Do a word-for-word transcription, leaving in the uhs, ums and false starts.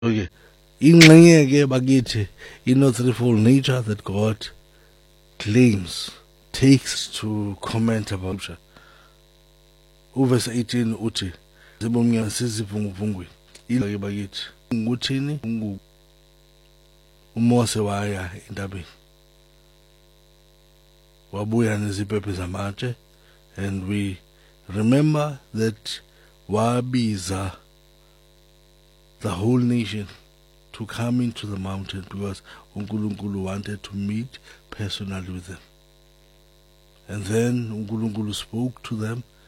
Okay. Ingxenye ke bakithi ino threefold nature that God claims takes to comment about Scripture. Uverse eighteen uthi zibomnyama sizivunguvungweni. Ila ke bakithi nguthini ungu uMose waya entabeni. Wabuya neziphephe zamatshe, and we remember that wabiza the whole nation to come into the mountain because uNkulunkulu wanted to meet personally with them. And then uNkulunkulu spoke to them